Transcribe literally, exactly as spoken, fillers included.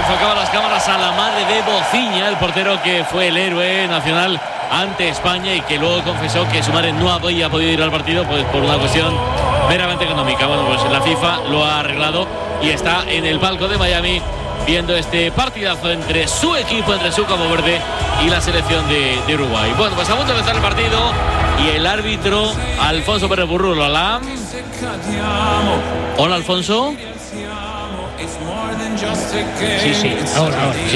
enfocaba las cámaras a la madre de Bociña, el portero que fue el héroe nacional ante España y que luego confesó que su madre no había podido ir al partido pues por una cuestión meramente económica. Bueno, pues la FIFA lo ha arreglado y está en el palco de Miami viendo este partidazo entre su equipo, entre su Cabo Verde y la selección de, de Uruguay. Bueno, pues a punto de empezar el partido y el árbitro Alfonso Pérez Burrulo. Hola. Hola, Alfonso. Sí, sí, ahora, ahora.